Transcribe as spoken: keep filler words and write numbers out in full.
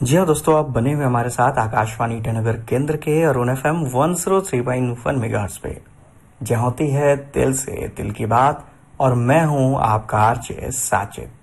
जी हाँ दोस्तों, आप बने हुए हमारे साथ आकाशवाणी ईटानगर केंद्र के Arun F M one zero three point one megahertz पे, जहाँ होती है दिल से दिल की बात। और मैं हूँ आपका आरजे साजिद।